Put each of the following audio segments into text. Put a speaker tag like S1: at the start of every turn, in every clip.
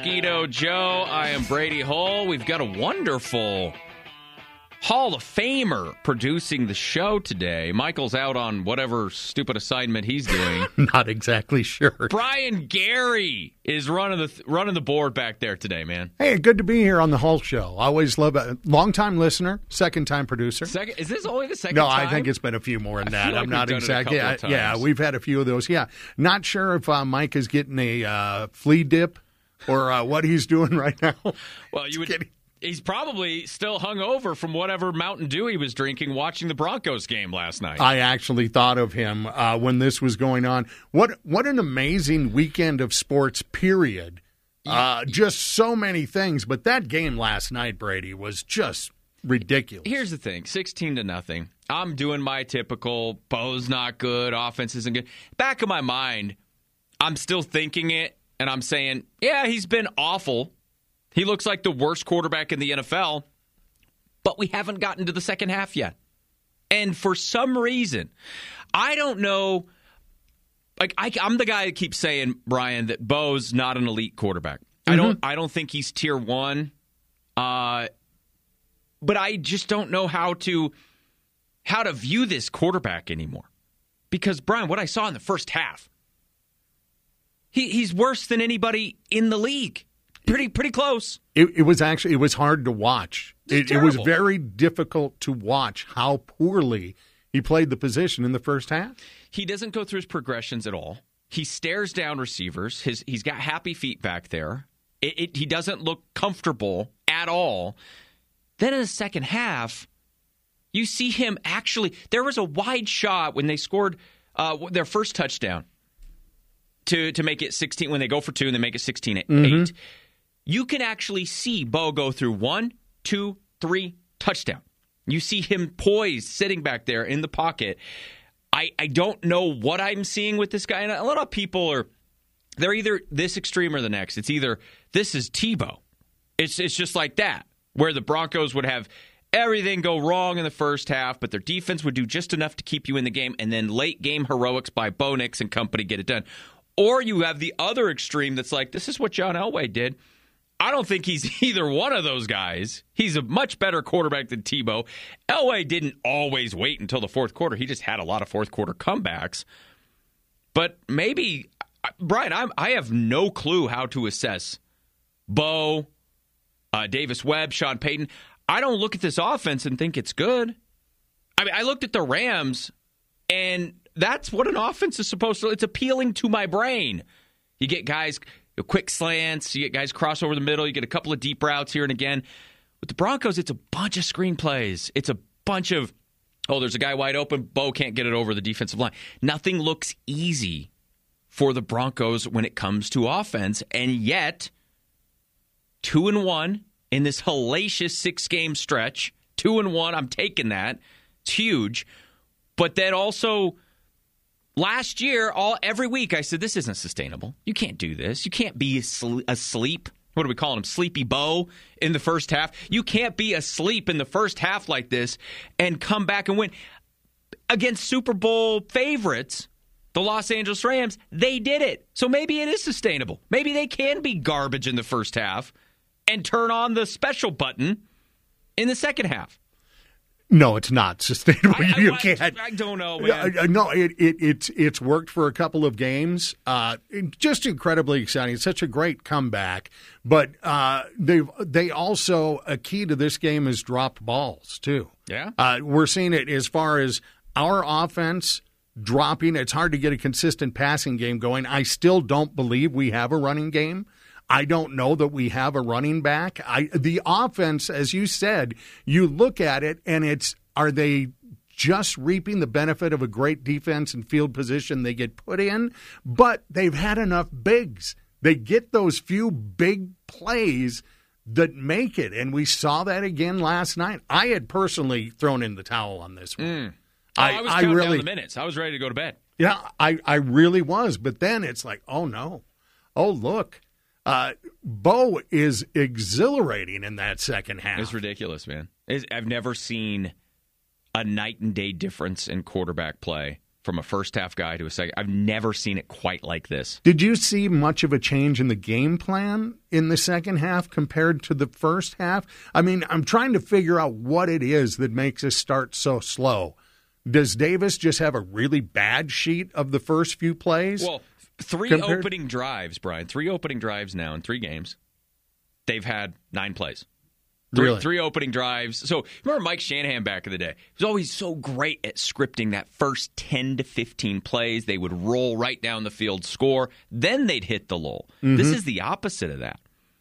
S1: Guido Joe, I am Brady Hull. We've got a wonderful Hall of Famer producing the show today. Michael's out on whatever stupid assignment he's doing.
S2: Not exactly sure.
S1: Brian Gary is running the board back there today, man.
S2: Hey, good to be here on the Hull Show. I always love it. Long-time listener, second-time producer.
S1: Is this only the second
S2: no,
S1: time?
S2: I think it's been a few more than that.
S1: Like
S2: I'm not exactly. Yeah, we've had a few of those. Yeah, not sure if Mike is getting a flea dip or what he's doing right now.
S1: Well, he's probably still hungover from whatever Mountain Dew he was drinking watching the Broncos game last night.
S2: I actually thought of him when this was going on. What an amazing weekend of sports, period. Just so many things. But that game last night, Brady, was just ridiculous.
S1: Here's the thing, 16-0. I'm doing my typical, Bo's not good, offense isn't good. Back of my mind, I'm still thinking it, and I'm saying, yeah, he's been awful. He looks like the worst quarterback in the NFL, but we haven't gotten to the second half yet. And for some reason, I don't know. Like I'm the guy that keeps saying, Brian, that Bo's not an elite quarterback.
S2: Mm-hmm.
S1: I don't think he's tier one. But I just don't know how to view this quarterback anymore. Because Brian, what I saw in the first half, he's worse than anybody in the league. Pretty close.
S2: It was hard to watch. It was very difficult to watch how poorly he played the position in the first half.
S1: He doesn't go through his progressions at all. He stares down receivers. He's got happy feet back there. He doesn't look comfortable at all. Then in the second half, you see him actually. There was a wide shot when they scored their first touchdown to make it 16. When they go for two and they make it 16-8. Mm-hmm. You can actually see Bo go through 1, 2, 3, touchdown. You see him poised, sitting back there in the pocket. I don't know what I'm seeing with this guy. And a lot of people they're either this extreme or the next. It's either this is Tebow. It's just like that, where the Broncos would have everything go wrong in the first half, but their defense would do just enough to keep you in the game, and then late game heroics by Bo Nix and company get it done. Or you have the other extreme that's like, this is what John Elway did. I don't think he's either one of those guys. He's a much better quarterback than Tebow. Elway didn't always wait until the fourth quarter. He just had a lot of fourth quarter comebacks. But maybe, Brian, I have no clue how to assess Bo, Davis Webb, Sean Payton. I don't look at this offense and think it's good. I mean, I looked at the Rams, and that's what an offense is supposed to. It's appealing to my brain. You get guys quick slants, you get guys cross over the middle, you get a couple of deep routes here and again. With the Broncos, it's a bunch of screen plays. It's a bunch of, there's a guy wide open, Bo can't get it over the defensive line. Nothing looks easy for the Broncos when it comes to offense, and yet 2-1 in this hellacious 6-game stretch. 2-1, I'm taking that. It's huge. But then also, last year, every week, I said, this isn't sustainable. You can't do this. You can't be asleep. What do we call him? Sleepy Bo in the first half. You can't be asleep in the first half like this and come back and win. Against Super Bowl favorites, the Los Angeles Rams, they did it. So maybe it is sustainable. Maybe they can be garbage in the first half and turn on the special button in the second half.
S2: No, it's not sustainable. You can't.
S1: I don't know, man.
S2: No, it's worked for a couple of games. Just incredibly exciting. It's such a great comeback. But they also, a key to this game is dropped balls, too.
S1: Yeah.
S2: We're seeing it as far as our offense dropping. It's hard to get a consistent passing game going. I still don't believe we have a running game. I don't know that we have a running back. The offense, as you said, you look at it and are they just reaping the benefit of a great defense and field position they get put in? But they've had enough bigs. They get those few big plays that make it, and we saw that again last night. I had personally thrown in the towel on this one.
S1: I was counting down the minutes. I was ready to go to bed.
S2: Yeah, I really was. But then it's like, oh, no. Oh, look. Bo is exhilarating in that second half.
S1: It's ridiculous, man. I've never seen a night and day difference in quarterback play from a first-half guy to a second. I've never seen it quite like this.
S2: Did you see much of a change in the game plan in the second half compared to the first half? I mean, I'm trying to figure out what it is that makes us start so slow. Does Davis just have a really bad sheet of the first few plays?
S1: Well, opening drives, Brian. 3 opening drives now in 3 games. They've had 9 plays.
S2: Really?
S1: 3 opening drives. So remember Mike Shanahan back in the day? He was always so great at scripting that first 10 to 15 plays. They would roll right down the field, score, then they'd hit the lull. Mm-hmm. This is the opposite of that.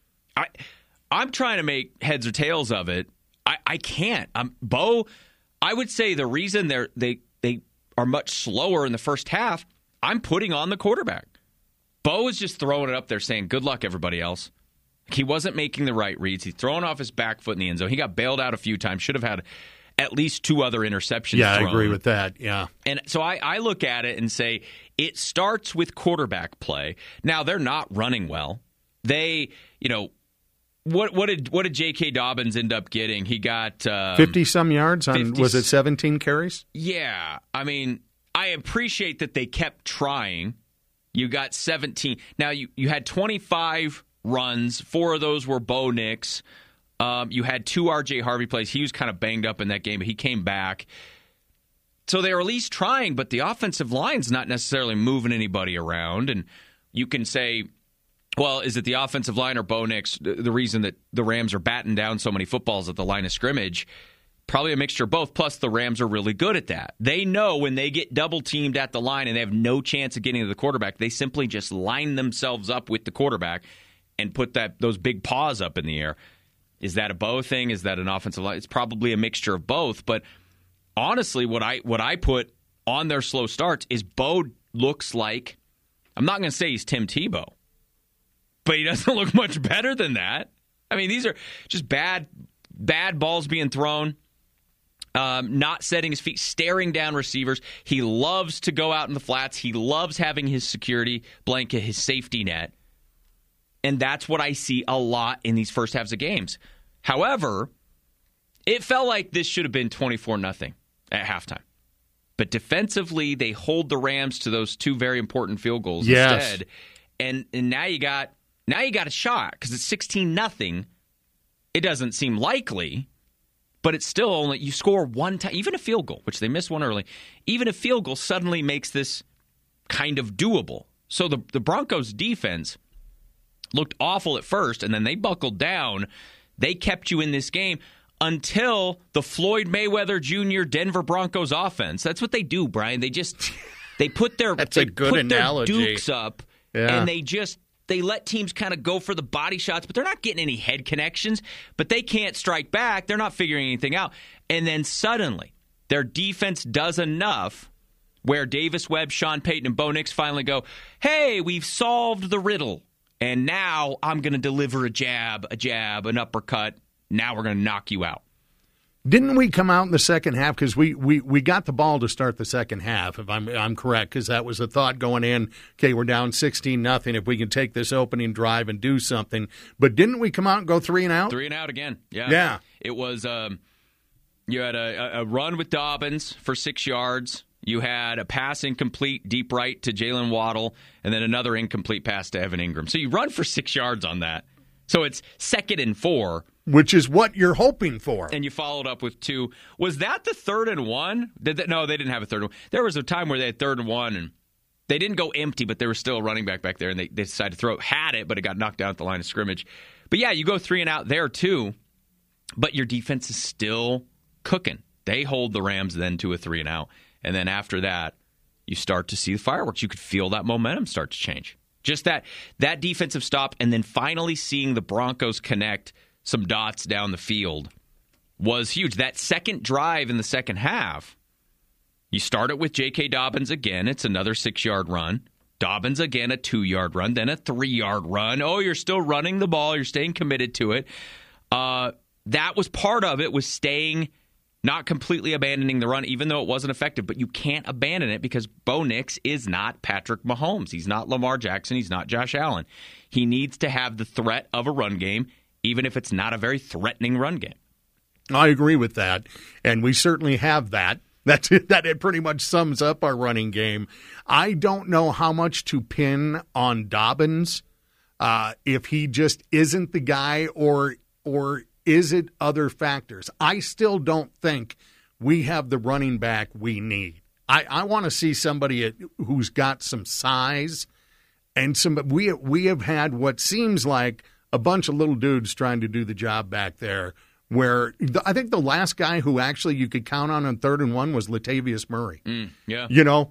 S1: I'm trying to make heads or tails of it. I can't. Bo, I would say the reason they are much slower in the first half, I'm putting on the quarterback. Bo is just throwing it up there saying, good luck, everybody else. He wasn't making the right reads. He's throwing off his back foot in the end zone. He got bailed out a few times. Should have had at least 2 other interceptions thrown.
S2: I agree with that, yeah.
S1: And so I look at it and say it starts with quarterback play. Now, they're not running well. They, what did J.K. Dobbins end up getting? He got
S2: 50-some yards on, was it 17 carries?
S1: Yeah. I mean, I appreciate that they kept trying. You got 17. Now, you had 25 runs. 4 of those were Bo Nix. You had 2 R.J. Harvey plays. He was kind of banged up in that game, but he came back. So they were at least trying, but the offensive line's not necessarily moving anybody around. And you can say, well, is it the offensive line or Bo Nix the reason that the Rams are batting down so many footballs at the line of scrimmage? Probably a mixture of both, plus the Rams are really good at that. They know when they get double-teamed at the line and they have no chance of getting to the quarterback, they simply just line themselves up with the quarterback and put those big paws up in the air. Is that a Bo thing? Is that an offensive line? It's probably a mixture of both. But honestly, what I put on their slow starts is Bo looks like, I'm not going to say he's Tim Tebow, but he doesn't look much better than that. I mean, these are just bad balls being thrown, not setting his feet, staring down receivers. He loves to go out in the flats. He loves having his security blanket, his safety net. And that's what I see a lot in these first halves of games. However, it felt like this should have been 24-0 at halftime. But defensively, they hold the Rams to those 2 very important field goals instead. And now you got a shot because it's 16-0. It doesn't seem likely, but it's still only you score 1 time, even a field goal, which they missed one early. Even a field goal suddenly makes this kind of doable. So the Broncos defense looked awful at first, and then they buckled down. They kept you in this game until the Floyd Mayweather Jr. Denver Broncos offense. That's what they do, Brian. They put their
S2: That's a good analogy.
S1: Their dukes up, and they let teams kind of go for the body shots, but they're not getting any head connections. But they can't strike back. They're not figuring anything out. And then suddenly, their defense does enough where Davis Webb, Sean Payton, and Bo Nix finally go, hey, we've solved the riddle. And now I'm going to deliver a jab, an uppercut. Now we're going to knock you out.
S2: Didn't we come out in the second half because we got the ball to start the second half, if I'm correct, because that was the thought going in, okay, we're down 16-0 if we can take this opening drive and do something. But didn't we come out and go 3 and out?
S1: 3 and out again, yeah.
S2: Yeah.
S1: It was, you had a run with Dobbins for 6 yards. You had a pass incomplete deep right to Jalen Waddle, and then another incomplete pass to Evan Ingram. So you run for 6 yards on that. So it's 2nd and 4.
S2: Which is what you're hoping for.
S1: And you followed up with 2. Was that the 3rd and 1? No, they didn't have a 3rd and 1. There was a time where they had 3rd and 1, and they didn't go empty, but there was still a running back there, and they decided to throw it. Had it, but it got knocked down at the line of scrimmage. But yeah, you go 3 and out there too, but your defense is still cooking. They hold the Rams then to a 3 and out. And then after that, you start to see the fireworks. You could feel that momentum start to change. Just that defensive stop, and then finally seeing the Broncos connect some dots down the field was huge. That second drive in the second half, you start it with J.K. Dobbins again. It's another 6-yard run. Dobbins again, a 2-yard run, then a 3-yard run. Oh, you're still running the ball. You're staying committed to it. That was part of it, was staying, not completely abandoning the run, even though it wasn't effective. But you can't abandon it because Bo Nix is not Patrick Mahomes. He's not Lamar Jackson. He's not Josh Allen. He needs to have the threat of a run game, even if it's not a very threatening run game.
S2: I agree with that, and we certainly have that That's it. That it pretty much sums up our running game. I don't know how much to pin on Dobbins, if he just isn't the guy, or is it other factors? I still don't think we have the running back we need. I want to see somebody who's got some size and some. We have had what seems like a bunch of little dudes trying to do the job back there. Where I think the last guy who actually you could count on 3rd and 1 was Latavius Murray.
S1: Yeah,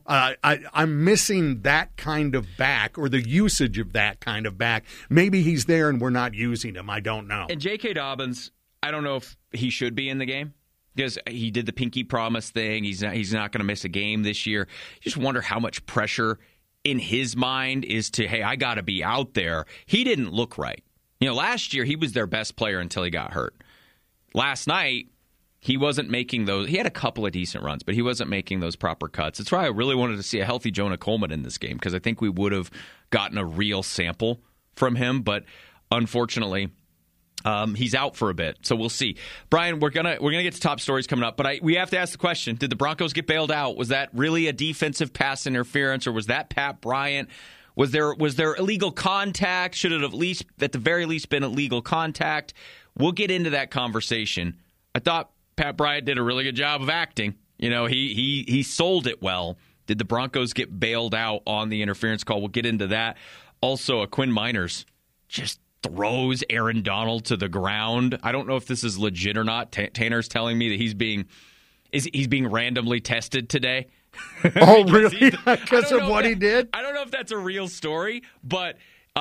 S2: I'm missing that kind of back, or the usage of that kind of back. Maybe he's there and we're not using him. I don't know.
S1: And J.K. Dobbins, I don't know if he should be in the game because he did the pinky promise thing. He's not going to miss a game this year. You just wonder how much pressure in his mind is to, hey, I got to be out there. He didn't look right. Last year he was their best player until he got hurt. Last night, he wasn't making those. He had a couple of decent runs, but he wasn't making those proper cuts. That's why I really wanted to see a healthy Jonah Coleman in this game, because I think we would have gotten a real sample from him. But unfortunately, he's out for a bit, so we'll see. Brian, we're gonna get to top stories coming up, but we have to ask the question: did the Broncos get bailed out? Was that really a defensive pass interference, or was that Pat Bryant? Was there illegal contact? Should it have at the very least been illegal contact? We'll get into that conversation. I thought Pat Bryant did a really good job of acting. He sold it well. Did the Broncos get bailed out on the interference call? We'll get into that. Also, Quinn Miners just throws Aaron Donald to the ground. I don't know if this is legit or not. Tanner's telling me that he's being randomly tested today.
S2: Oh, really? Because of what he did?
S1: I don't know if that's a real story, but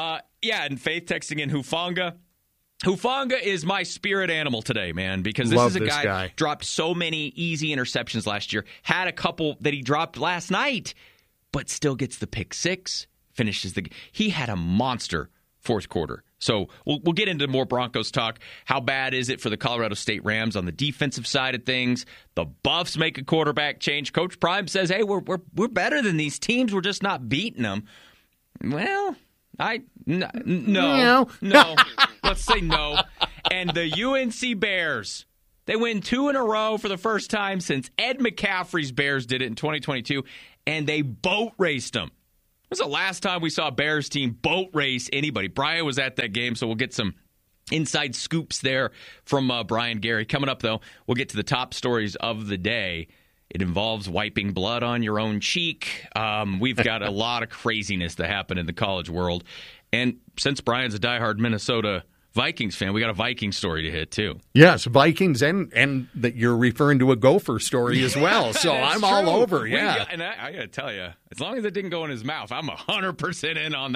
S1: and Faith texting in Hufanga. Hufanga is my spirit animal today, man, because this is a guy dropped so many easy interceptions last year, had a couple that he dropped last night, but still gets the pick six, finishes the game. He had a monster fourth quarter. So we'll get into more Broncos talk. How bad is it for the Colorado State Rams on the defensive side of things? The Buffs make a quarterback change. Coach Prime says, hey, we're better than these teams. We're just not beating them. Well, no. Let's say no. And the UNC Bears, they win 2 in a row for the first time since Ed McCaffrey's Bears did it in 2022, and they boat raced them. This was the last time we saw a Bears team boat race anybody. Brian was at that game, so we'll get some inside scoops there from Brian Gary. Coming up, though, we'll get to the top stories of the day. It involves wiping blood on your own cheek. We've got a lot of craziness that happened in the college world. And since Brian's a diehard Minnesota Vikings fan, we got a Viking story to hit, too.
S2: Yes, Vikings, and that you're referring to a Gopher story as well. So I'm
S1: true.
S2: All over, yeah.
S1: And I got to tell you, as long as it didn't go in his mouth, I'm 100% in on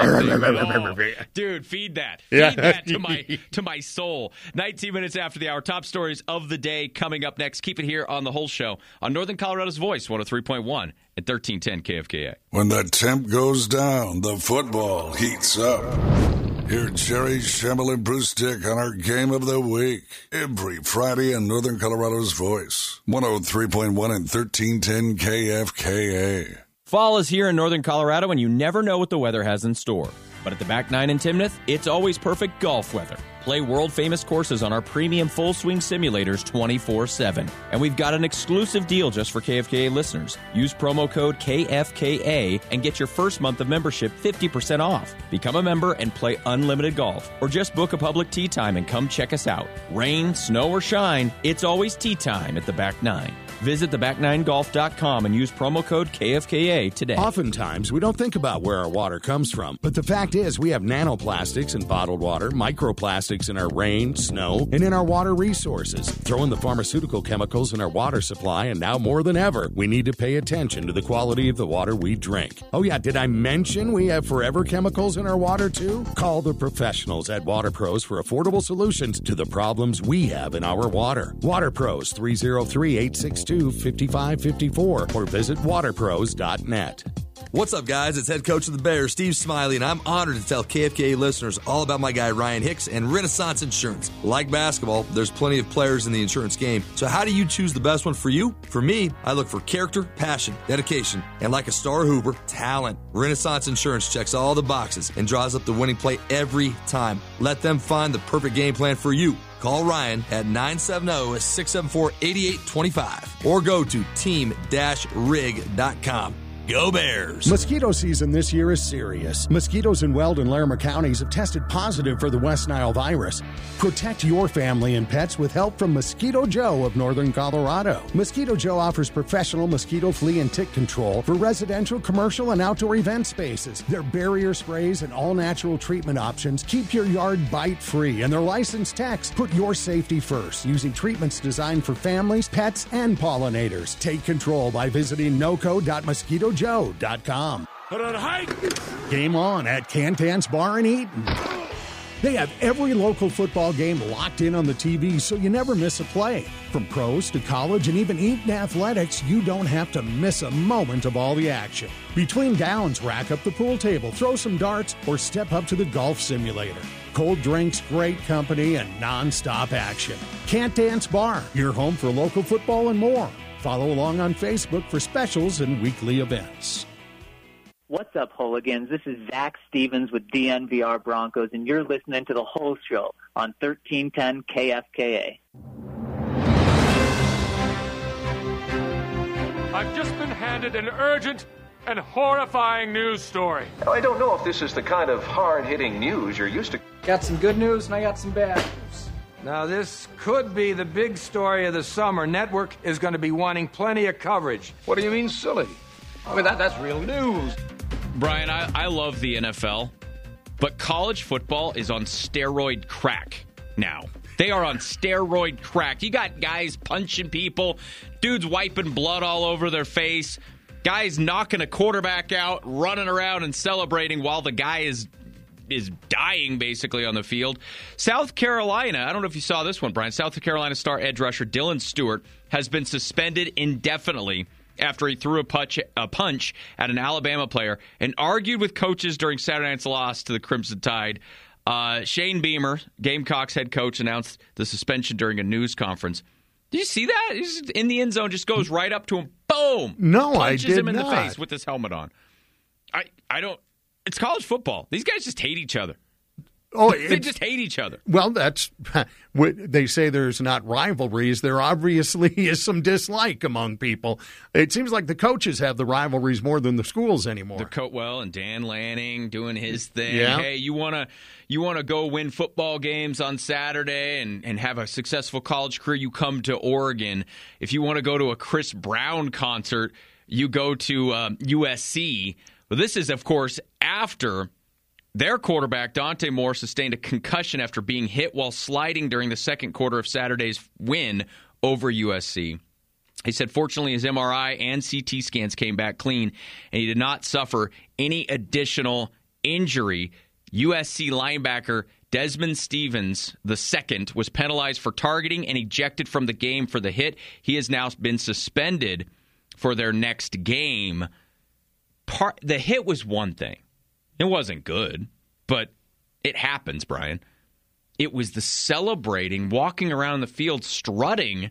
S1: that. Dude, feed that. Feed that to my soul. 19 minutes after the hour. Top stories of the day coming up next. Keep it here on The Whole Show on Northern Colorado's Voice, 103.1 at 1310 KFKA.
S3: When the temp goes down, the football heats up. Hear Jerry, Schemmel, and Bruce Dick on our Game of the Week every Friday on Northern Colorado's Voice, 103.1 and 1310 KFKA.
S4: Fall is here in Northern Colorado, and you never know what the weather has in store. But at the Back Nine in Timnath, it's always perfect golf weather. Play world-famous courses on our premium full-swing simulators 24/7. And we've got an exclusive deal just for KFKA listeners. Use promo code KFKA and get your first month of membership 50% off. Become a member and play unlimited golf. Or just book a public tee time and come check us out. Rain, snow, or shine, it's always tee time at the Back Nine. Visit theback9golf.com and use promo code KFKA today.
S5: Oftentimes, we don't think about where our water comes from, but the fact is we have nanoplastics in bottled water, microplastics in our rain, snow, and in our water resources. Throw in the pharmaceutical chemicals in our water supply, and now more than ever, we need to pay attention to the quality of the water we drink. Oh yeah, did I mention we have forever chemicals in our water too? Call the professionals at Water Pros for affordable solutions to the problems we have in our water. Water Pros, 303-862-5554 or visit waterpros.net.
S6: What's up, guys? It's head coach of the Bears, Steve Smiley, and I'm honored to tell KFKA listeners all about my guy Ryan Hicks and Renaissance Insurance. Like basketball, there's plenty of players in the insurance game, so how do you choose the best one for you? For me, I look for character, passion, dedication, and like a star hooper, talent. Renaissance Insurance checks all the boxes and draws up the winning play every time. Let them find the perfect game plan for you. Call Ryan at 970-674-8825 or go to team-rig.com. Go Bears!
S5: Mosquito season this year is serious. Mosquitoes in Weld and Larimer counties have tested positive for the West Nile virus. Protect your family and pets with help from Mosquito Joe of Northern Colorado. Mosquito Joe offers professional mosquito, flea, and tick control for residential, commercial, and outdoor event spaces. Their barrier sprays and all-natural treatment options keep your yard bite-free, and their licensed techs put your safety first, using treatments designed for families, pets, and pollinators. Take control by visiting noco.mosquitojoe.com. Game on at Cantan's Bar in Eaton. They have every local football game locked in on the TV, so you never miss a play. From pros to college and even Eaton athletics, you don't have to miss a moment of all the action. Between downs, rack up the pool table, throw some darts, or step up to the golf simulator. Cold drinks, great company, and non-stop action. Cantan's Bar, your home for local football and more. Follow along on Facebook for specials and weekly events.
S7: What's up, hooligans? This is Zach Stevens with DNVR Broncos, and you're listening to The Whole Show on 1310 KFKA.
S8: I've just been handed an urgent and horrifying news story.
S9: I don't know if this is the kind of hard-hitting news you're used to.
S10: Got some good news, and I got some bad news.
S8: Now, this could be the big story of the summer. Network is going to be wanting plenty of coverage.
S9: What do you mean, silly? I mean, that's real news.
S1: Brian, I love the NFL, but college football is on steroid crack now. They are on steroid crack. You got guys punching people, dudes wiping blood all over their face, guys knocking a quarterback out, running around and celebrating while the guy is dying basically on the field. South Carolina, I don't know if you saw this one, Brian. South Carolina star edge rusher Dylan Stewart has been suspended indefinitely after he threw a punch at an Alabama player and argued with coaches during Saturday night's loss to the Crimson Tide. Shane Beamer, Gamecocks head coach, announced the suspension during a news conference. Did you see that? He's in the end zone, just goes right up to him, boom!
S2: No, I did not.
S1: Punches him in the face with his helmet on. I don't. It's college football. These guys just hate each other.
S2: Oh,
S1: they just hate each other.
S2: Well, that's they say there's not rivalries. There obviously is some dislike among people. It seems like the coaches have the rivalries more than the schools anymore.
S1: The Coatwell and Dan Lanning doing his thing.
S2: Yeah.
S1: Hey, you wanna go win football games on Saturday and have a successful college career? You come to Oregon. If you want to go to a Chris Brown concert, you go to USC. But this is, of course, after their quarterback, Dante Moore, sustained a concussion after being hit while sliding during the second quarter of Saturday's win over USC. He said, fortunately, his MRI and CT scans came back clean, and he did not suffer any additional injury. USC linebacker Desmond Stevens II was penalized for targeting and ejected from the game for the hit. He has now been suspended for their next game. The hit was one thing. It wasn't good, but it happens, Brian. It was the celebrating, walking around the field, strutting,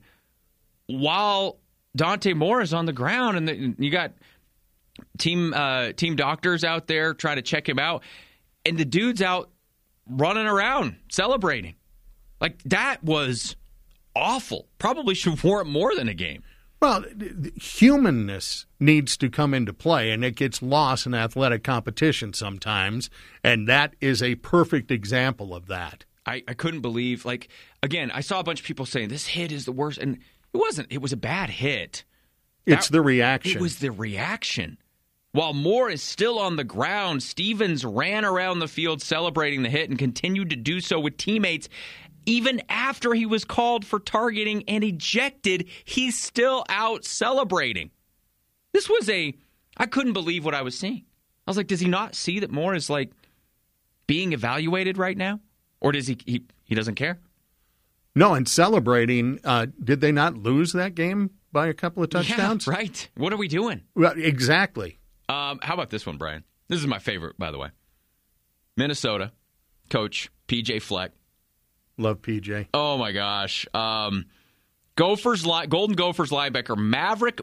S1: while Dante Moore is on the ground, and you got team doctors out there trying to check him out, and the dude's out running around, celebrating. Like, that was awful. Probably should warrant more than a game.
S2: Well, humanness needs to come into play, and it gets lost in athletic competition sometimes, and that is a perfect example of that.
S1: I couldn't believe, like, again, I saw a bunch of people saying this hit is the worst, and it wasn't. It was a bad hit.
S2: It's the reaction.
S1: It was the reaction. While Moore is still on the ground, Stevens ran around the field celebrating the hit and continued to do so with teammates. Even after he was called for targeting and ejected, he's still out celebrating. This was I couldn't believe what I was seeing. I was like, does he not see that Moore is, like, being evaluated right now? Or does he doesn't care?
S2: No, and celebrating, did they not lose that game by a couple of touchdowns?
S1: Yeah, right. What are we doing?
S2: Well, exactly.
S1: How about this one, Brian? This is my favorite, by the way. Minnesota coach P.J. Fleck.
S2: Love PJ.
S1: Oh, my gosh. Golden Gophers linebacker Maverick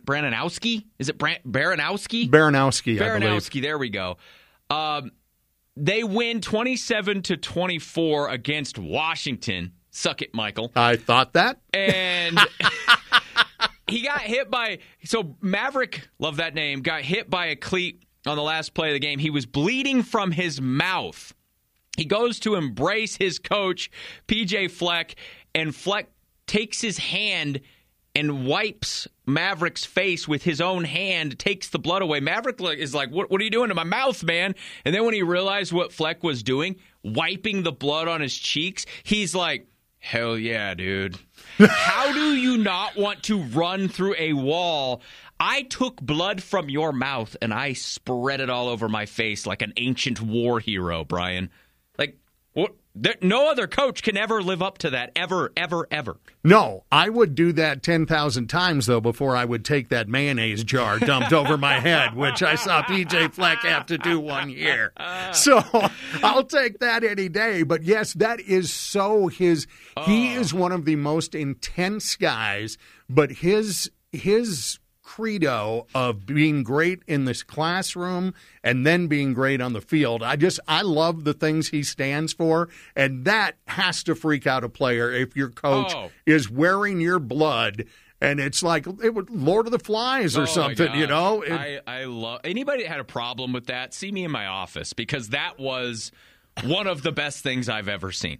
S1: Baranowski? Is it Baranowski?
S2: Baranowski, I believe.
S1: Baranowski, there we go. They win 27-24 against Washington. Suck it, Michael.
S2: I thought that.
S1: And he got hit by, so Maverick, love that name, got hit by a cleat on the last play of the game. He was bleeding from his mouth. He goes to embrace his coach, PJ Fleck, and Fleck takes his hand and wipes Maverick's face with his own hand, takes the blood away. Maverick is like, what are you doing to my mouth, man? And then when he realized what Fleck was doing, wiping the blood on his cheeks, he's like, hell yeah, dude. How do you not want to run through a wall? I took blood from your mouth and I spread it all over my face like an ancient war hero, Brian. Like, what? No other coach can ever live up to that, ever, ever, ever.
S2: No, I would do that 10,000 times, though, before I would take that mayonnaise jar dumped over my head, which I saw PJ Fleck have to do one year. So I'll take that any day. But, yes, that is so his – he is one of the most intense guys, but his credo of being great in this classroom and then being great on the field. I love the things he stands for, and that has to freak out a player if your coach is wearing your blood and it's like Lord of the Flies or something, you know?
S1: I love anybody that had a problem with that, see me in my office, because that was one of the best things I've ever seen.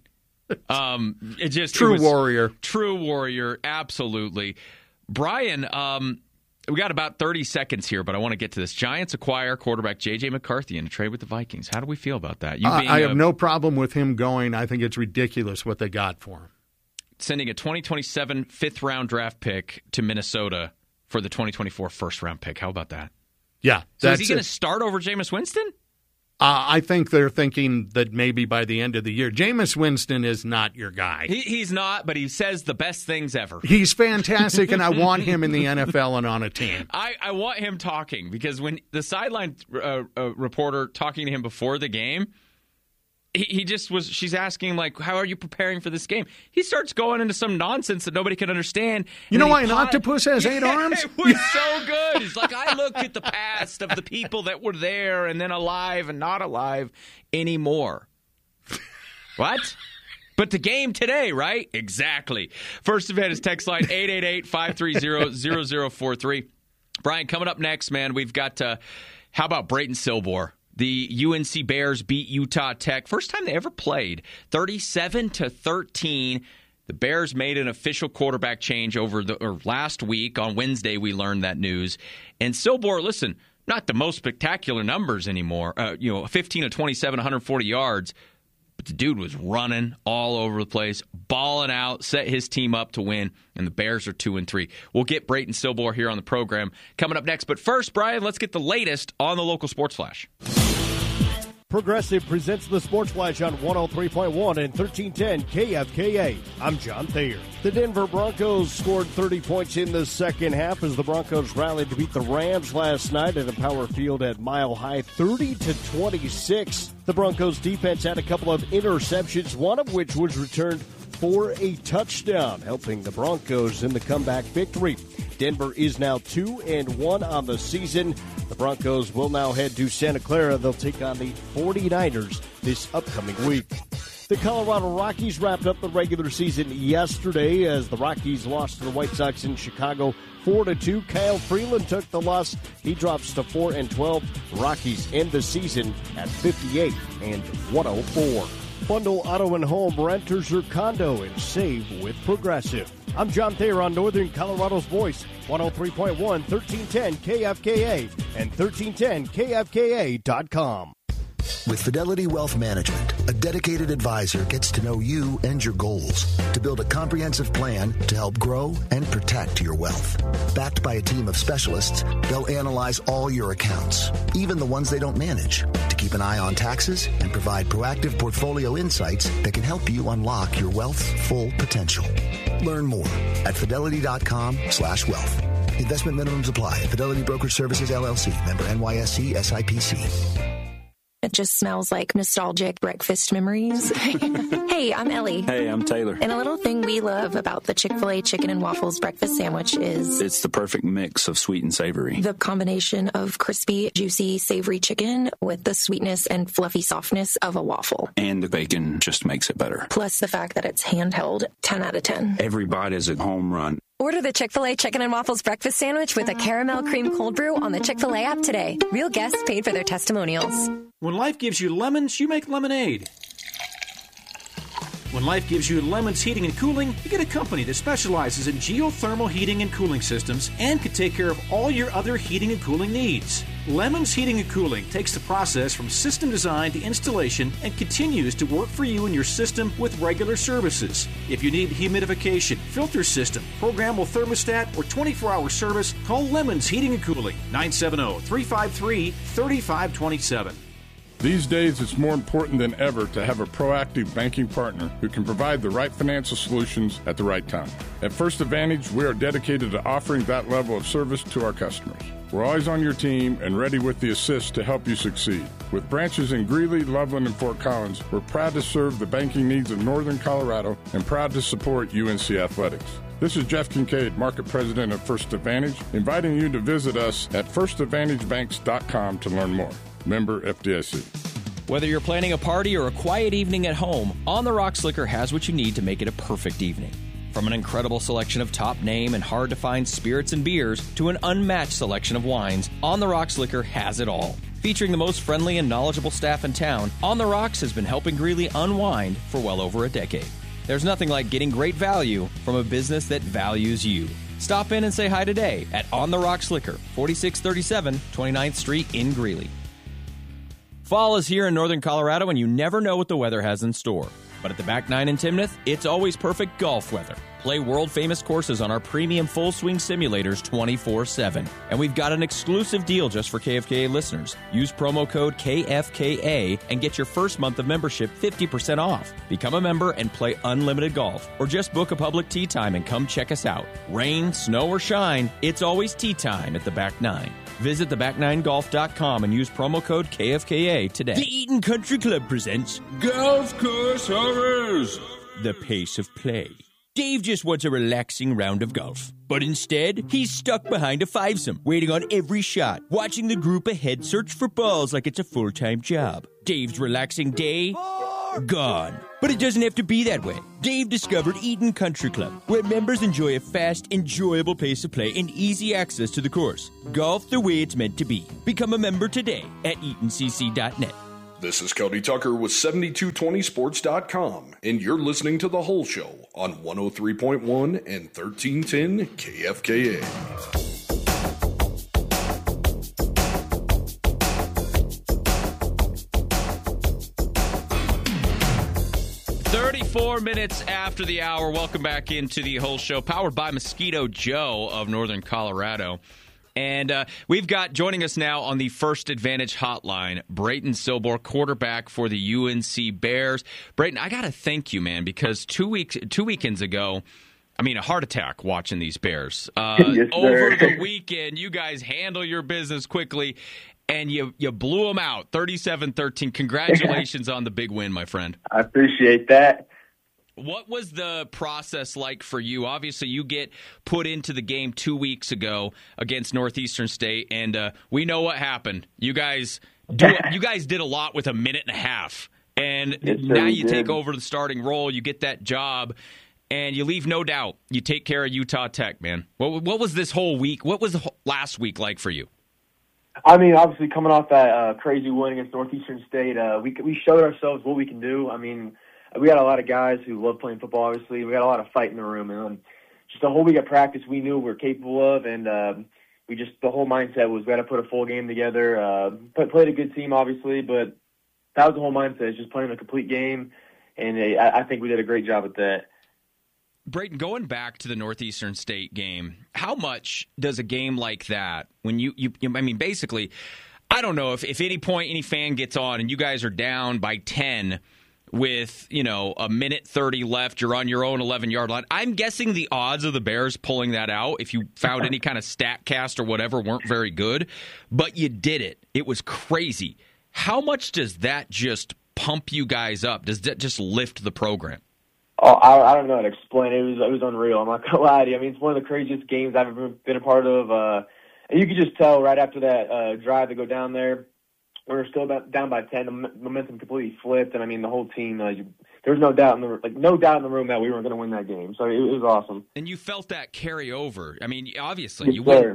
S1: True warrior, absolutely. Brian, we got about 30 seconds here, but I want to get to this. Giants acquire quarterback J.J. McCarthy in a trade with the Vikings. How do we feel about that?
S2: I have no problem with him going. I think it's ridiculous what they got for him.
S1: Sending a 2027 fifth-round draft pick to Minnesota for the 2024 first-round pick. How about that?
S2: Yeah.
S1: So is he going to start over Jameis Winston?
S2: I think they're thinking that maybe by the end of the year. Jameis Winston is not your guy.
S1: He's not, but he says the best things ever.
S2: He's fantastic, and I want him in the NFL and on a team.
S1: I want him talking, because when the sideline reporter talking to him before the game, he just was. She's asking, like, how are you preparing for this game? He starts going into some nonsense that nobody can understand.
S2: You know why an octopus has 8 arms?
S1: It was so good. He's like, I looked at the past of the people that were there and then alive and not alive anymore. What? But the game today, right? Exactly. First event is text line 888-530-0043. Brian, coming up next, man, we've got, how about Brayton Silbor? The UNC Bears beat Utah Tech. First time they ever played, 37-13. The Bears made an official quarterback change last week. On Wednesday, we learned that news. And Silbor, listen, not the most spectacular numbers anymore. 15 of 27, 140 yards. But the dude was running all over the place, balling out, set his team up to win, and the Bears are 2-3. We'll get Brayton Silbor here on the program coming up next. But first, Brian, let's get the latest on the local Sports Flash.
S11: Progressive presents the Sports Flash on 103.1 and 1310 KFKA. I'm John Thayer. The Denver Broncos scored 30 points in the second half as the Broncos rallied to beat the Rams last night at a Power Field at Mile High, 30-26. The Broncos defense had a couple of interceptions, one of which was returned for a touchdown, helping the Broncos in the comeback victory. Denver is now 2-1 on the season. The Broncos will now head to Santa Clara. They'll take on the 49ers this upcoming week. The Colorado Rockies wrapped up the regular season yesterday as the Rockies lost to the White Sox in Chicago 4-2. Kyle Freeland took the loss. He drops to 4-12. Rockies end the season at 58-104. Bundle auto and home, renters or condo, and save with Progressive. I'm John Thayer on Northern Colorado's Voice, 103.1, 1310 KFKA, and 1310KFKA.com.
S12: With Fidelity Wealth Management, a dedicated advisor gets to know you and your goals to build a comprehensive plan to help grow and protect your wealth. Backed by a team of specialists, they'll analyze all your accounts, even the ones they don't manage, to keep an eye on taxes and provide proactive portfolio insights that can help you unlock your wealth's full potential. Learn more at fidelity.com/wealth. Investment minimums apply. Fidelity Brokerage Services, LLC. Member NYSE SIPC.
S13: It just smells like nostalgic breakfast memories. Hey, I'm Ellie.
S14: Hey, I'm Taylor.
S13: And a little thing we love about the Chick-fil-A chicken and waffles breakfast sandwich is
S14: it's the perfect mix of sweet and savory.
S13: The combination of crispy, juicy, savory chicken with the sweetness and fluffy softness of a waffle.
S14: And the bacon just makes it better.
S13: Plus the fact that it's handheld, 10 out of 10.
S14: Every bite is a home run.
S15: Order the Chick-fil-A Chicken and Waffles Breakfast Sandwich with a caramel cream cold brew on the Chick-fil-A app today. Real guests paid for their testimonials.
S16: When life gives you lemons, you make lemonade. When life gives you Lemons Heating and Cooling, you get a company that specializes in geothermal heating and cooling systems and can take care of all your other heating and cooling needs. Lemons Heating and Cooling takes the process from system design to installation and continues to work for you and your system with regular services. If you need humidification, filter system, programmable thermostat, or 24-hour service, call Lemons Heating and Cooling, 970-353-3527.
S17: These days, it's more important than ever to have a proactive banking partner who can provide the right financial solutions at the right time. At First Advantage, we are dedicated to offering that level of service to our customers. We're always on your team and ready with the assist to help you succeed. With branches in Greeley, Loveland, and Fort Collins, we're proud to serve the banking needs of Northern Colorado and proud to support UNC Athletics. This is Jeff Kincaid, Market President of First Advantage, inviting you to visit us at firstadvantagebanks.com to learn more. Member FDIC.
S4: Whether you're planning a party or a quiet evening at home, On the Rocks Liquor has what you need to make it a perfect evening. From an incredible selection of top name and hard-to-find spirits and beers to an unmatched selection of wines, On the Rocks Liquor has it all. Featuring the most friendly and knowledgeable staff in town, On the Rocks has been helping Greeley unwind for well over a decade. There's nothing like getting great value from a business that values you. Stop in and say hi today at On the Rocks Liquor, 4637 29th Street in Greeley. Fall is here in Northern Colorado, and you never know what the weather has in store. But at the Back Nine in Timnath, it's always perfect golf weather. Play world-famous courses on our premium full-swing simulators 24/7. And we've got an exclusive deal just for KFKA listeners. Use promo code KFKA and get your first month of membership 50% off. Become a member and play unlimited golf. Or just book a public tee time and come check us out. Rain, snow, or shine, it's always tee time at the Back Nine. Visit theback9golf.com and use promo code KFKA today. The Eaton Country Club presents Golf Course Horrors, the pace of play. Dave just wants a relaxing round of golf. But instead, he's stuck behind a fivesome, waiting on every shot, watching the group ahead search for balls like it's a full-time job. Dave's relaxing day, gone. But it doesn't have to be that way. Dave discovered Eaton Country Club, where members enjoy a fast, enjoyable pace of play and easy access to the course. Golf the way it's meant to be. Become a member today at EatonCC.net.
S18: This is Cody Tucker with 7220sports.com, and you're listening to The Whole Show on 103.1 and 1310 KFKA.
S1: Four minutes after the hour, welcome back into the Whole Show, powered by Mosquito Joe of Northern Colorado. And we've got joining us now on the First Advantage hotline, Brayton Silbor, quarterback for the UNC Bears. Brayton, I got to thank you, man, because two weekends ago, I mean, a heart attack watching these Bears.
S19: Yes,
S1: over the weekend, you guys handle your business quickly, and you blew them out, 37-13. Congratulations on the big win, my friend.
S19: I appreciate that.
S1: What was the process like for you? Obviously, you get put into the game 2 weeks ago against Northeastern State, and we know what happened. You guys did a lot with a minute and a half, and now you take over the starting role. You get that job, and you leave no doubt. You take care of Utah Tech, man. What was this whole week? What was the last week like for you?
S19: I mean, obviously, coming off that crazy win against Northeastern State, we showed ourselves what we can do. I mean, we got a lot of guys who love playing football, obviously. We got a lot of fight in the room. And just the whole week of practice we knew we were capable of, and the whole mindset was we got to put a full game together. Played a good team, obviously, but that was the whole mindset, just playing a complete game, and I think we did a great job at that.
S1: Brayton, going back to the Northeastern State game, how much does a game like that, when you I mean, basically, I don't know if any point any fan gets on and you guys are down by 10 with, a minute 30 left, you're on your own 11-yard line. I'm guessing the odds of the Bears pulling that out, if you found any kind of StatCast or whatever, weren't very good, but you did it. It was crazy. How much does that just pump you guys up? Does that just lift the program?
S19: Oh, I don't know how to explain it. It was unreal. I'm not gonna lie to you. I mean, it's one of the craziest games I've ever been a part of. And you could just tell right after that drive to go down there, we were still down by 10. The momentum completely flipped, and I mean, the whole team. There was no doubt in the room that we were going to win that game. So it was awesome.
S1: And you felt that carry over. I mean, obviously, you win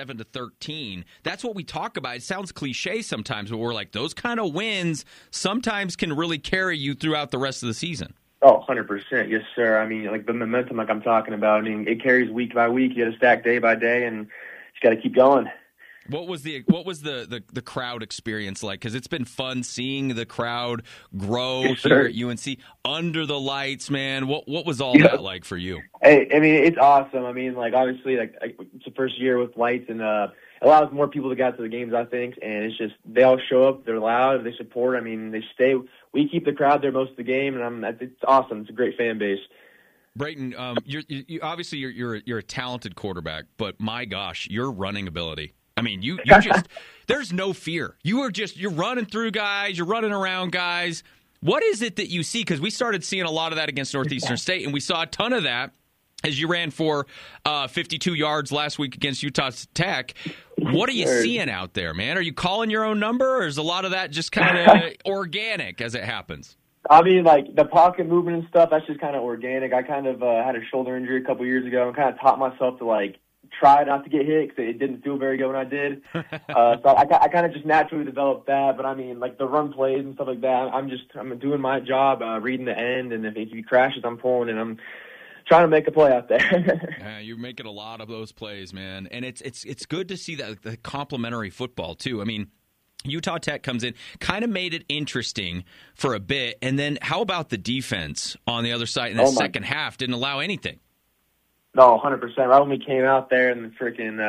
S1: 37-13. That's what we talk about. It sounds cliche sometimes, but we're like, those kind of wins sometimes can really carry you throughout the rest of the season.
S19: Oh, 100%. Yes, sir. I mean, like the momentum like I'm talking about, I mean, it carries week by week. You got to stack day by day, and you just got to keep going.
S1: What was the crowd experience like? Because it's been fun seeing the crowd grow here at UNC under the lights, man. What was all that like for you?
S19: Hey, I mean, it's awesome. I mean, like obviously, like it's the first year with lights, and it allows more people to get to the games, I think. And it's just they all show up, they're loud, they support. I mean, they stay. We keep the crowd there most of the game, and it's awesome. It's a great fan base.
S1: Brayton, you obviously you're a talented quarterback, but my gosh, your running ability. I mean, you just there's no fear. You're running through guys, you're running around guys. What is it that you see? Because we started seeing a lot of that against Northeastern State, and we saw a ton of that as you ran for 52 yards last week against Utah Tech. What are you seeing out there, man? Are you calling your own number, or is a lot of that just kind of organic as it happens?
S19: I mean, like the pocket movement and stuff, that's just kind of organic. I kind of had a shoulder injury a couple years ago and kind of taught myself to like try not to get hit because it didn't feel very good when I did. So I kind of just naturally developed that. But I mean, like the run plays and stuff like that, I'm doing my job, reading the end, and if he crashes, I'm pulling, and I'm trying to make a play out there.
S1: Yeah, you're making a lot of those plays, man, and it's good to see that the complementary football too. I mean, Utah Tech comes in, kind of made it interesting for a bit, and then how about the defense on the other side in the second half? Didn't allow anything.
S19: No, 100%. Right when we came out there and the freaking,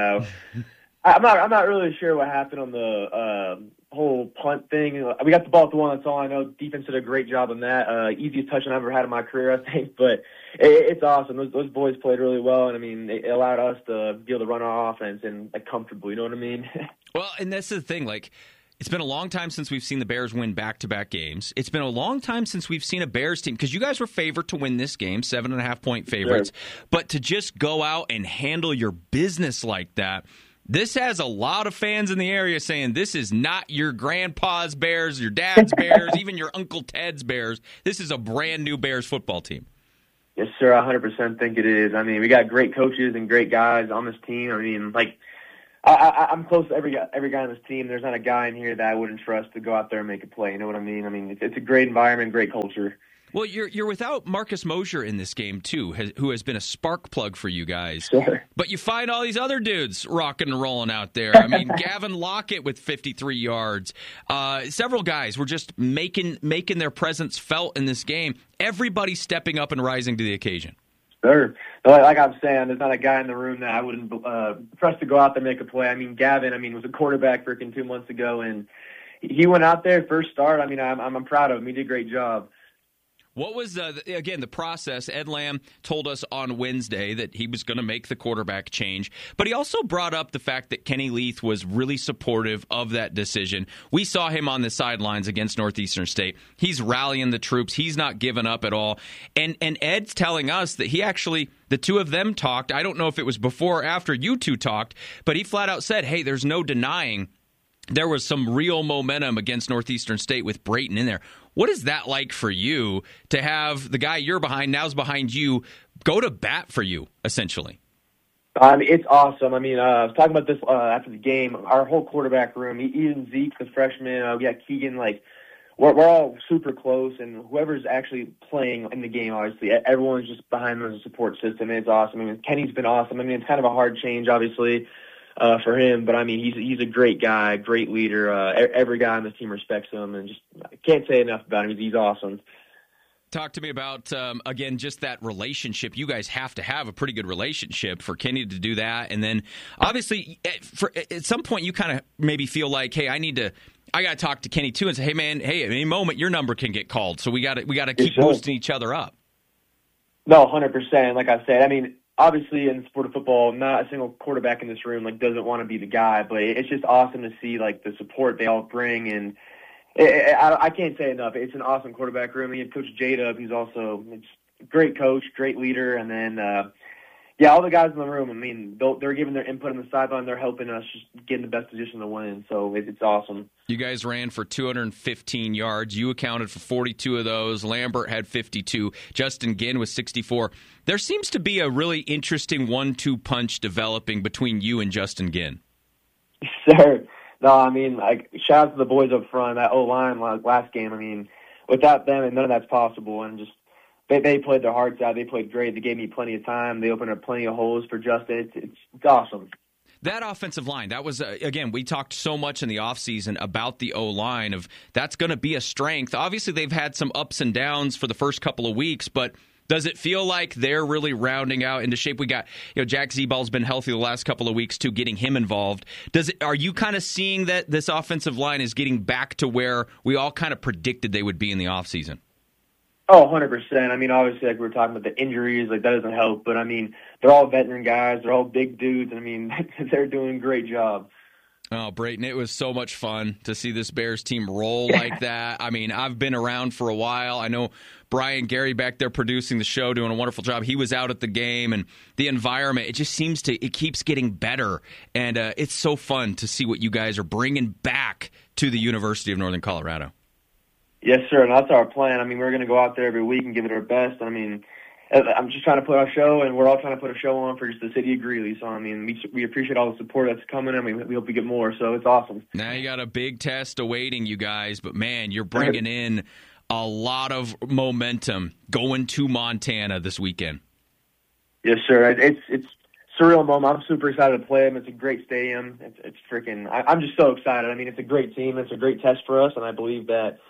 S19: I'm not really sure what happened on the whole punt thing. We got the ball at the one. That's all I know. Defense did a great job on that. Easiest touchdown I've ever had in my career, I think. But it's awesome. Those boys played really well, and I mean, it allowed us to be able to run our offense and like comfortable. You know what I mean?
S1: Well, and that's the thing, like. It's been a long time since we've seen the Bears win back-to-back games. It's been a long time since we've seen a Bears team, because you guys were favored to win this game, 7.5-point favorites. Sure. But to just go out and handle your business like that, this has a lot of fans in the area saying this is not your grandpa's Bears, your dad's Bears, even your Uncle Ted's Bears. This is a brand-new Bears football team.
S19: Yes, sir. I 100% think it is. I mean, we got great coaches and great guys on this team. I mean, like, I'm close to every guy on this team. There's not a guy in here that I wouldn't trust to go out there and make a play. You know what I mean? I mean, it's a great environment, great culture.
S1: Well, you're without Marcus Mosher in this game, too, who has been a spark plug for you guys.
S19: Sure.
S1: But you find all these other dudes rocking and rolling out there. I mean, Gavin Lockett with 53 yards. Several guys were just making their presence felt in this game. Everybody stepping up and rising to the occasion.
S19: Sure. Like I'm saying, there's not a guy in the room that I wouldn't trust to go out there and make a play. I mean, Gavin, was a quarterback freaking 2 months ago, and he went out there first start. I mean, I'm proud of him. He did a great job.
S1: What was, again, the process? Ed Lamb told us on Wednesday that he was going to make the quarterback change, but he also brought up the fact that Kenny Leith was really supportive of that decision. We saw him on the sidelines against Northeastern State. He's rallying the troops. He's not giving up at all. And Ed's telling us that he actually, the two of them talked. I don't know if it was before or after you two talked, but he flat out said, hey, there's no denying there was some real momentum against Northeastern State with Brayton in there. What is that like for you to have the guy you're behind, now's behind you, go to bat for you, essentially?
S19: It's awesome. I mean, I was talking about this after the game. Our whole quarterback room, even Zeke, the freshman, we got Keegan, like, we're all super close, and whoever's actually playing in the game, obviously, everyone's just behind them as a support system, and it's awesome. I mean, Kenny's been awesome. I mean, it's kind of a hard change, obviously, for him, but I mean, he's a great guy, great leader. Every guy on this team respects him, and just I can't say enough about him. He's awesome.
S1: Talk to me about, again, just that relationship. You guys have to have a pretty good relationship for Kenny to do that. And then, obviously, at some point, you kind of maybe feel like, hey, I got to talk to Kenny, too, and say, hey, man, hey, at any moment, your number can get called. So we got to keep boosting each other up.
S19: No, 100%. Like I said, I mean, obviously, in the sport of football, not a single quarterback in this room, like, doesn't want to be the guy. But it's just awesome to see, like, the support they all bring, and I can't say enough. It's an awesome quarterback room. You have Coach J-Dub, who's also a great coach, great leader, and then all the guys in the room. I mean, they're giving their input on the sideline. They're helping us just get in the best position to win. So it's awesome.
S1: You guys ran for 215 yards. You accounted for 42 of those. Lambert had 52. Justin Ginn was 64. There seems to be a really interesting 1-2 punch developing between you and Justin Ginn.
S19: Sir. No, I mean, shout out to the boys up front. That O-line last game, I mean, without them, none of that's possible. And just they played their hearts out. They played great. They gave me plenty of time. They opened up plenty of holes for Justin. It's awesome.
S1: That offensive line, that was, again, we talked so much in the offseason about the O-line of that's going to be a strength. Obviously, they've had some ups and downs for the first couple of weeks, but does it feel like they're really rounding out into shape? We got, Jack Zeeball's been healthy the last couple of weeks too, getting him involved. Are you kind of seeing that this offensive line is getting back to where we all kind of predicted they would be in the offseason?
S19: Oh, 100%. I mean, obviously, like we were talking about the injuries, that doesn't help. But, I mean, they're all veteran guys. They're all big dudes. I mean, they're doing a great job.
S1: Oh, Brayton, it was so much fun to see this Bears team roll like that. I mean, I've been around for a while. I know Brian Gary back there producing the show, doing a wonderful job. He was out at the game, and the environment, it just seems it keeps getting better. And it's so fun to see what you guys are bringing back to the University of Northern Colorado.
S19: Yes, sir, and that's our plan. I mean, we're going to go out there every week and give it our best. I mean, I'm just trying to put our show, and we're all trying to put a show on for just the city of Greeley. So, I mean, we appreciate all the support that's coming, and we hope we get more. So it's awesome.
S1: Now you got a big test awaiting you guys, but, man, you're bringing in a lot of momentum going to Montana this weekend.
S19: Yes, sir. It's surreal moment. I'm super excited to play them. It's a great stadium. It's freaking – I'm just so excited. I mean, it's a great team. It's a great test for us, and I believe that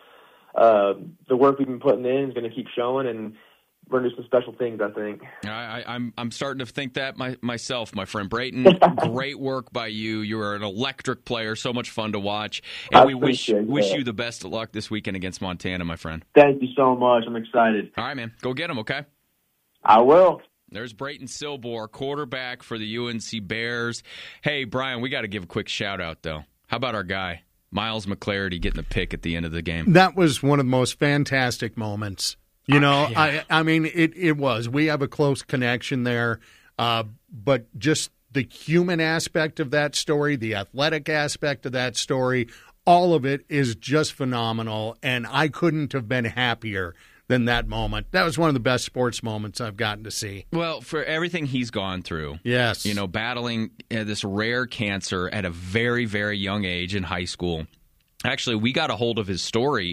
S19: the work we've been putting in is going to keep showing, and we're going to do some special things, I think.
S1: I'm starting to think that myself, my friend. Brayton, great work by you. You are an electric player, so much fun to watch. And we wish you the best of luck this weekend against Montana, my friend.
S19: Thank you so much. I'm excited.
S1: All right, man. Go get them, okay?
S19: I will.
S1: There's Brayton Silbor, quarterback for the UNC Bears. Hey, Brian, we got to give a quick shout-out, though. How about our guy, Miles McClarity, getting the pick at the end of the game?
S2: That was one of the most fantastic moments. Yeah. I mean, it was. We have a close connection there, but just the human aspect of that story, the athletic aspect of that story, all of it is just phenomenal, and I couldn't have been happier than that moment. That was one of the best sports moments I've gotten to see.
S1: Well, for everything he's gone through.
S2: Yes.
S1: Battling this rare cancer at a very, very young age in high school. Actually, we got a hold of his story.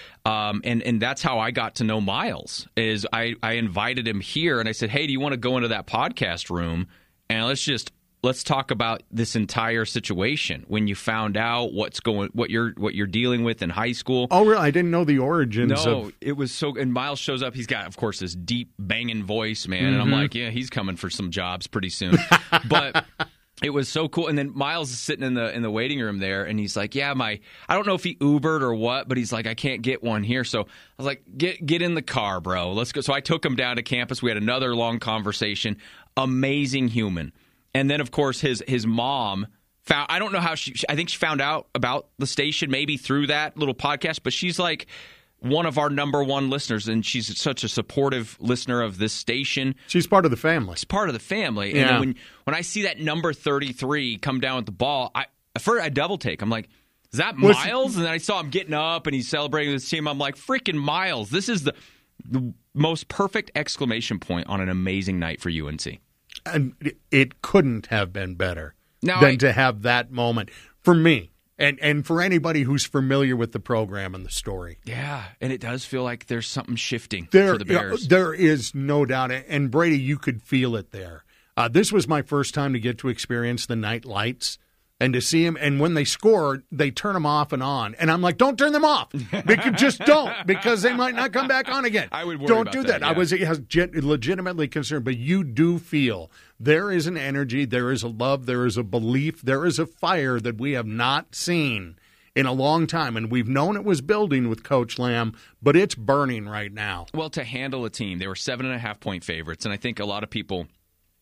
S1: And that's how I got to know Miles. Is I invited him here and I said, "Hey, do you want to go into that podcast room and let's talk about this entire situation when you found out what you're dealing with in high school?"
S2: Oh, really? I didn't know the origins.
S1: No, it was so. And Miles shows up. He's got, of course, this deep banging voice, man. Mm-hmm. And I'm like, yeah, he's coming for some jobs pretty soon. But it was so cool. And then Miles is sitting in the waiting room there, and he's like, yeah, I don't know if he Ubered or what, but he's like, I can't get one here. So I was like, get in the car, bro. Let's go. So I took him down to campus. We had another long conversation. Amazing human. And then, of course, his mom found, I don't know how I think she found out about the station maybe through that little podcast, but she's like one of our number one listeners, and she's such a supportive listener of this station.
S2: She's part of the family.
S1: She's part of the family.
S2: Yeah.
S1: And when I see that number 33 come down with the ball, I double take. I'm like, is that Miles? And then I saw him getting up, and he's celebrating with his team. I'm like, freaking Miles. This is the most perfect exclamation point on an amazing night for UNC.
S2: And it couldn't have been better than to have that moment for me. And for anybody who's familiar with the program and the story.
S1: Yeah, and it does feel like there's something shifting for the Bears.
S2: There is no doubt. And Brady, you could feel it there. This was my first time to get to experience the night lights and to see them. And when they score, they turn them off and on. And I'm like, don't turn them off. Just don't, because they might not come back on again.
S1: I would worry
S2: Don't
S1: about
S2: do that.
S1: Yeah.
S2: I was legitimately concerned. But you do feel there is an energy, there is a love, there is a belief, there is a fire that we have not seen in a long time. And we've known it was building with Coach Lamb, but it's burning right now.
S1: Well, to handle a team, they were 7.5-point favorites. And I think a lot of people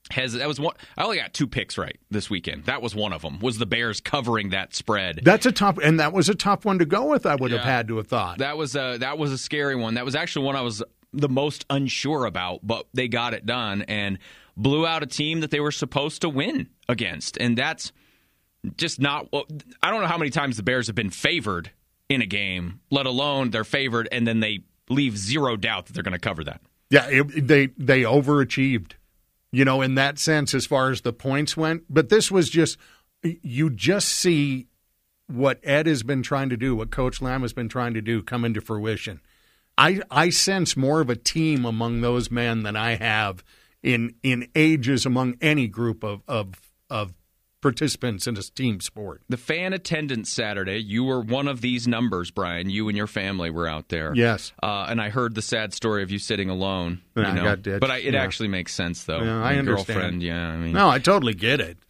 S1: I only got 2 picks right this weekend. That was one of them. Was the Bears covering that spread?
S2: That was a tough one to go with. I would have had to have thought
S1: that was a scary one. That was actually one I was the most unsure about, but they got it done and blew out a team that they were supposed to win against, and that's just not. I don't know how many times the Bears have been favored in a game, let alone they're favored, and then they leave zero doubt that they're going to cover that.
S2: Yeah, they overachieved. In that sense, as far as the points went. But this was you just see what Ed has been trying to do, what Coach Lamb has been trying to do come into fruition. I sense more of a team among those men than I have in ages among any group of participants in a team sport.
S1: The fan attendance Saturday, you were one of these numbers, Brian. You and your family were out there.
S2: Yes.
S1: And I heard the sad story of you sitting alone.
S2: I got ditched.
S1: But it actually makes sense, though.
S2: Yeah, I
S1: Girlfriend,
S2: understand.
S1: No,
S2: I totally get it.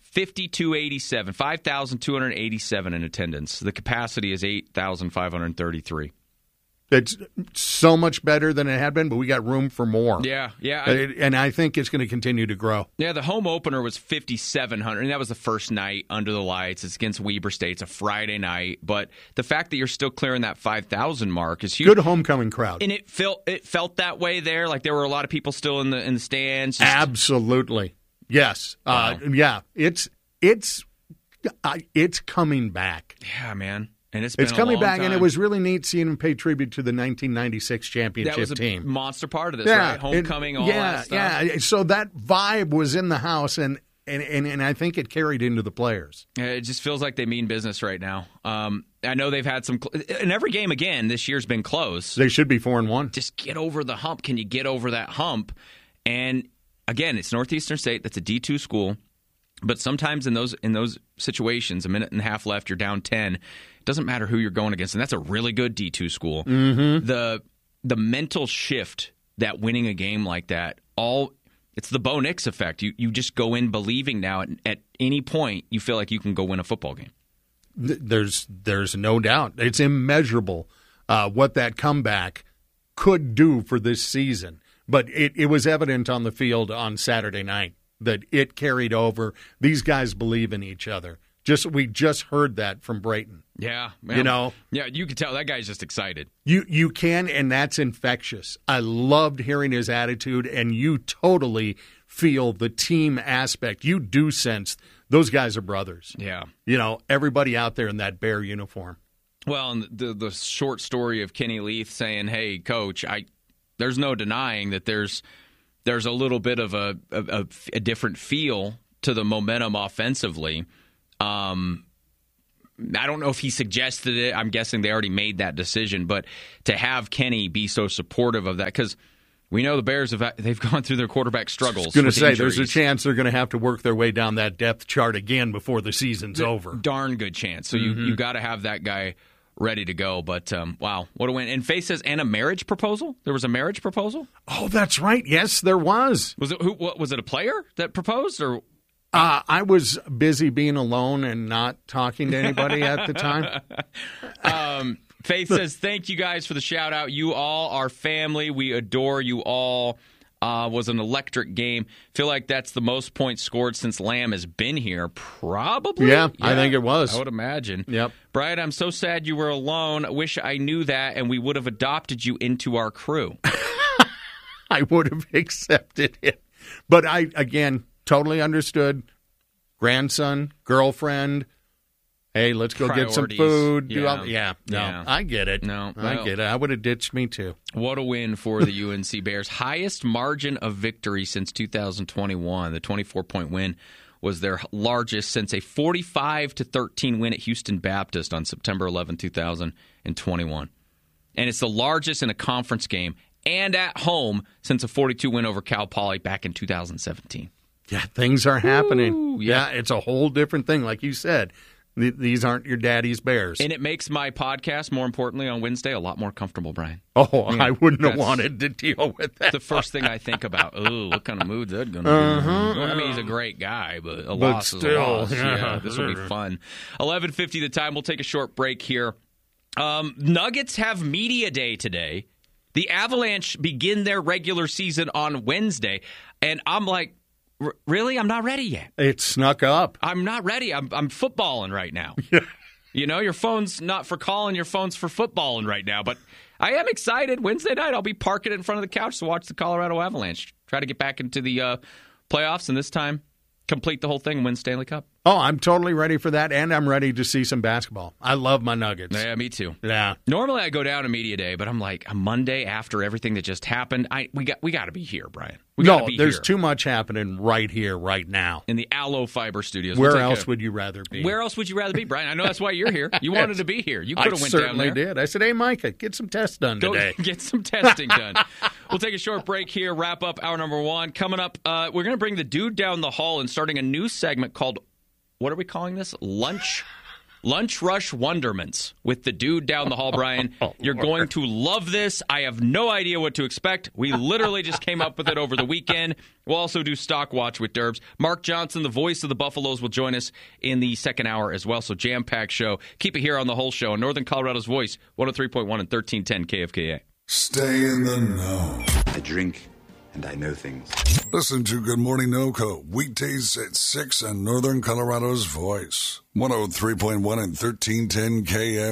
S1: 5,287 in attendance. The capacity is 8,533.
S2: It's so much better than it had been, but we got room for more.
S1: Yeah.
S2: And I think it's going to continue to grow.
S1: Yeah, the home opener was 5,700, and that was the first night under the lights. It's against Weber State. It's a Friday night. But the fact that you're still clearing that 5,000 mark is huge.
S2: Good homecoming crowd.
S1: And it felt that way there. Like there were a lot of people still in the stands.
S2: Absolutely. Yes.
S1: Wow.
S2: Yeah. It's coming back.
S1: Yeah, man. And it's
S2: coming back,
S1: time.
S2: and it was really neat seeing him pay tribute to the 1996 championship
S1: team. That was a monster part of this, right? Homecoming, all that stuff.
S2: Yeah, so that vibe was in the house, and I think it carried into the players.
S1: It just feels like they mean business right now. I know they've had some in every game again this year's been close.
S2: They should be 4-1.
S1: Just get over the hump. Can you get over that hump? And again, it's Northeastern State. That's a D2 school. But sometimes in those situations, a minute and a half left, you're down 10. It doesn't matter who you're going against, and that's a really good D2 school.
S2: Mm-hmm.
S1: The mental shift that winning a game like that, it's the Bo Nix effect. You just go in believing now at any point you feel like you can go win a football game.
S2: There's no doubt. It's immeasurable what that comeback could do for this season. But it was evident on the field on Saturday night that it carried over. These guys believe in each other. We just heard that from Brayton.
S1: Yeah.
S2: Man.
S1: Yeah, you can tell that guy's just excited.
S2: You can, and that's infectious. I loved hearing his attitude, and you totally feel the team aspect. You do sense those guys are brothers.
S1: Yeah.
S2: Everybody out there in that Bear uniform.
S1: Well, and the short story of Kenny Leith saying, "Hey, Coach, there's no denying that there's a little bit of a different feel to the momentum offensively." I don't know if he suggested it. I'm guessing they already made that decision. But to have Kenny be so supportive of that, because we know the Bears they've gone through their quarterback struggles. I was
S2: going to say, there's a chance they're going to have to work their way down that depth chart again before the season's over.
S1: Darn good chance. So you got to have that guy ready to go. But, wow, what a win. And Faye says, and a marriage proposal? There was a marriage proposal?
S2: Oh, that's right. Yes, there was.
S1: Was it a player that proposed? Or
S2: I was busy being alone and not talking to anybody at the time.
S1: Faith says, thank you guys for the shout-out. You all are family. We adore you all. Was an electric game. Feel like that's the most points scored since Lamb has been here. Probably.
S2: Yeah, I think it was.
S1: I would imagine.
S2: Yep.
S1: Brian, I'm so sad you were alone. Wish I knew that, and we would have adopted you into our crew.
S2: I would have accepted it. But again, totally understood. Grandson, girlfriend. Hey, let's go get some food. I get it. I get it. I would have ditched me too.
S1: What a win for the UNC Bears. Highest margin of victory since 2021. The 24-point win was their largest since a 45-13 win at Houston Baptist on September 11, 2021. And it's the largest in a conference game and at home since a 42 win over Cal Poly back in 2017.
S2: Yeah, things are happening.
S1: Ooh,
S2: yeah, it's a whole different thing. Like you said, these aren't your daddy's Bears.
S1: And it makes my podcast, more importantly, on Wednesday, a lot more comfortable, Brian.
S2: Oh, yeah, I wouldn't have wanted to deal with that.
S1: The first thing I think about, what kind of mood's that going to be? I mean, he's a great guy, but a loss is a loss. Yeah, this will be fun. 11:50 the time. We'll take a short break here. Nuggets have media day today. The Avalanche begin their regular season on Wednesday. And I'm like, Really? I'm not ready yet.
S2: It snuck up.
S1: I'm not ready. I'm footballing right now. You know, your phone's not for calling, your phone's for footballing right now. But I am excited. Wednesday night, I'll be parking in front of the couch to watch the Colorado Avalanche. Try to get back into the playoffs, and this time complete the whole thing and win Stanley Cup.
S2: Oh, I'm totally ready for that, and I'm ready to see some basketball. I love my Nuggets.
S1: Yeah, me too.
S2: Yeah.
S1: Normally I go down to media day, but I'm like, a Monday after everything that just happened, we got to be here, Brian.
S2: There's too much happening right here, right now.
S1: In the Aloe Fiber Studios.
S2: Where else would you rather be?
S1: Where else would you rather be, Brian? I know that's why you're here. You wanted to be here. You could have went down there.
S2: I certainly did. I said, hey, Micah, get some tests done today.
S1: Get some testing done. We'll take a short break here, wrap up hour number 1. Coming up, we're going to bring the dude down the hall and starting a new segment called, what are we calling this? Lunch Rush Wonderments with the dude down the hall, Brian. You're going to love this. I have no idea what to expect. We literally just came up with it over the weekend. We'll also do Stock Watch with Derbs. Mark Johnson, the voice of the Buffaloes, will join us in the second hour as well. So jam-packed show. Keep it here on the whole show. Northern Colorado's voice, 103.1 and 1310 KFKA.
S3: Stay in the know.
S14: I drink and I know things.
S3: Listen to Good Morning NoCo, weekdays at 6 on Northern Colorado's voice. 103.1 and 1310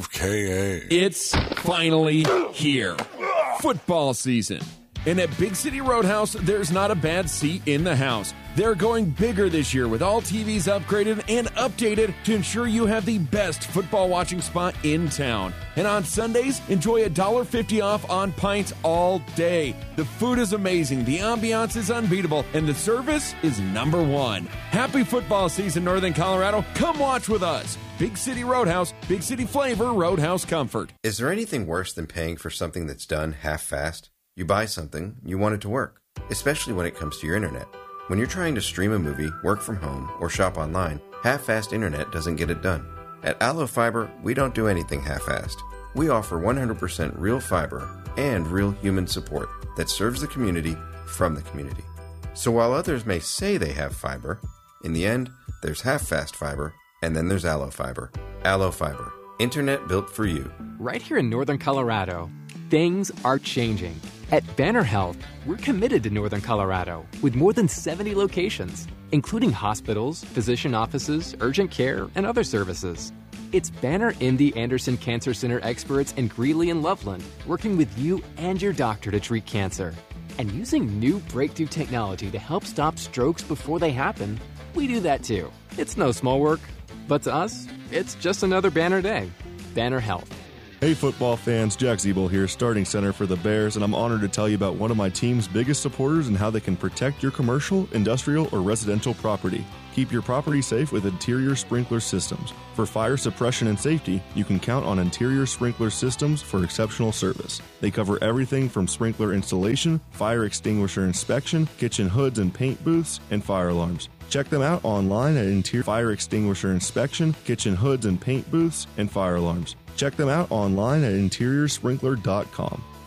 S3: KFKA.
S5: It's finally here. Football season. And at Big City Roadhouse, there's not a bad seat in the house. They're going bigger this year with all TVs upgraded and updated to ensure you have the best football watching spot in town. And on Sundays, enjoy $1.50 off on pints all day. The food is amazing, the ambiance is unbeatable, and the service is number one. Happy football season, Northern Colorado. Come watch with us. Big City Roadhouse, Big City flavor, Roadhouse comfort.
S20: Is there anything worse than paying for something that's done half-fast? You buy something, you want it to work, especially when it comes to your internet. When you're trying to stream a movie, work from home, or shop online, half-fast internet doesn't get it done. At Aloe Fiber, we don't do anything half-assed. We offer 100% real fiber and real human support that serves the community from the community. So while others may say they have fiber, in the end, there's half-fast fiber, and then there's Aloe Fiber. Aloe Fiber, internet built for you.
S21: Right here in Northern Colorado, things are changing. At Banner Health, we're committed to Northern Colorado with more than 70 locations, including hospitals, physician offices, urgent care, and other services. It's Banner MD Anderson Cancer Center experts in Greeley and Loveland working with you and your doctor to treat cancer. And using new breakthrough technology to help stop strokes before they happen, we do that too. It's no small work, but to us, it's just another Banner day. Banner Health.
S22: Hey football fans, Jack Zeeble here, starting center for the Bears, and I'm honored to tell you about one of my team's biggest supporters and how they can protect your commercial, industrial, or residential property. Keep your property safe with Interior Sprinkler Systems. For fire suppression and safety, you can count on Interior Sprinkler Systems for exceptional service. They cover everything from sprinkler installation, fire extinguisher inspection, kitchen hoods and paint booths, and fire alarms. Check them out online at Interior Fire Extinguisher Inspection, Kitchen Hoods and Paint Booths, and Fire Alarms. Check them out online at interiorsprinkler.com.